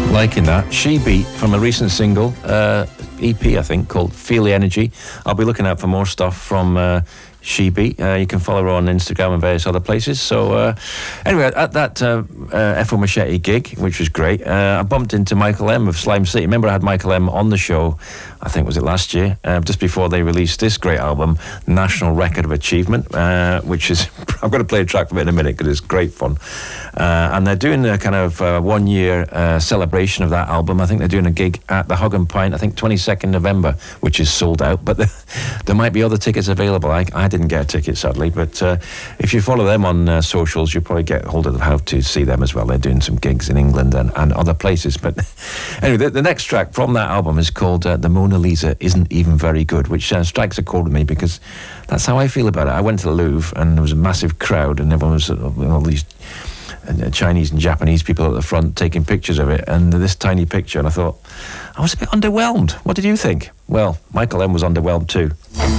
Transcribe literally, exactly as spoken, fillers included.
Liking that. She Beat from a recent single, uh, E P, I think, called Feel the Energy. I'll be looking out for more stuff from uh, She Beat. Uh, you can follow her on Instagram and various other places. So, uh, anyway, at that uh, uh, F O Machete gig, which was great, uh, I bumped into Michael M of Slime City. Remember, I had Michael M on the show, I think was it last year, uh, just before they released this great album, National Record of Achievement, uh, which is, I'm going to play a track from it in a minute because it's great fun. Uh, and they're doing a kind of uh, one-year uh, celebration of that album. I think they're doing a gig at the Hog and Pint, I think twenty-second November, which is sold out. But the, there might be other tickets available. I, I didn't get a ticket, sadly. But uh, if you follow them on uh, socials, you'll probably get hold of how to see them as well. They're doing some gigs in England and, and other places. But anyway, the, the next track from that album is called uh, The Mona Lisa Isn't Even Very Good, which uh, strikes a chord with me because that's how I feel about it. I went to the Louvre and there was a massive crowd and everyone was, uh, all these uh, Chinese and Japanese people at the front taking pictures of it, and this tiny picture, and I thought, I was a bit underwhelmed. What did you think? Well, Michael M was underwhelmed too.